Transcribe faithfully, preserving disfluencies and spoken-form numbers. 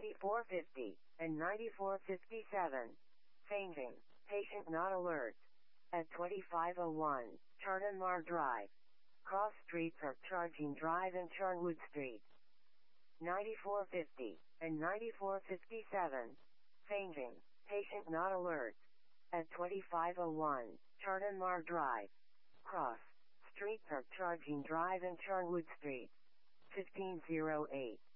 ninety-four fifty, and ninety-four fifty-seven. Fainting. Patient not alert. At twenty-five oh one, Turnanmar Drive. Cross Street Kirk Charging Drive and Charnwood Street. ninety-four fifty, and ninety-four fifty-seven. Fainting. Patient not alert. At twenty-five oh one, Turnanmar Drive. Cross Street Kirk Charging Drive and Charnwood Street. fifteen oh eight.